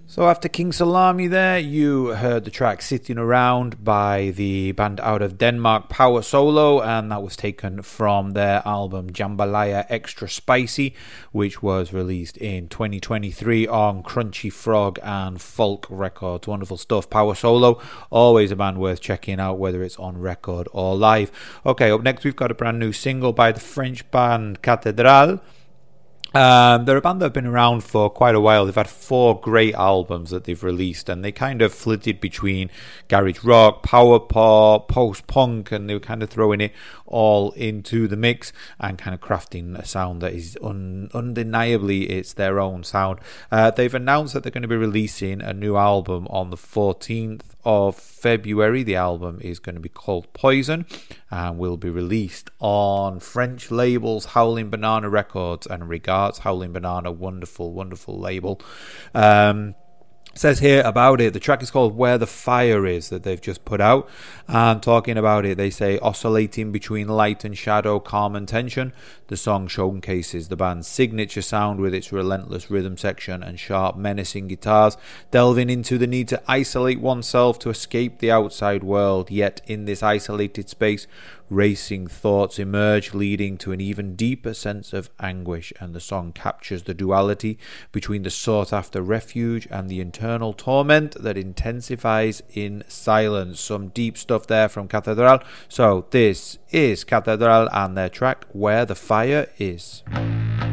So after King Salami there, you heard the track Sitting Around by the band out of Denmark, Power Solo, and that was taken from their album Jambalaya Extra Spicy, which was released in 2023 on Crunchy Frog and Folk Records. Wonderful stuff. Power Solo, always a band worth checking out, whether it's on record or live. Okay, up next we've got a brand new single by the French band Cathédrale. They're a band that have been around for quite a while. They've had 4 great albums that they've released, and they kind of flitted between garage rock, power pop, post-punk, and they were kind of throwing it all into the mix and kind of crafting a sound that is undeniably it's their own sound. They've announced that they're going to be releasing a new album on the 14th of February. The album is going to be called Poison and will be released on French labels Howling Banana Records and Regards. Howling Banana, wonderful label. Says here about it, the track is called Where the Fire Is, that they've just put out, and talking about it they say oscillating between light and shadow, calm and tension. The song showcases the band's signature sound with its relentless rhythm section and sharp menacing guitars, delving into the need to isolate oneself to escape the outside world, yet in this isolated space racing thoughts emerge, leading to an even deeper sense of anguish, and the song captures the duality between the sought-after refuge and the internal torment that intensifies in silence. Some deep stuff there from Cathédrale. So this is Cathédrale and their track Where the Fire Is.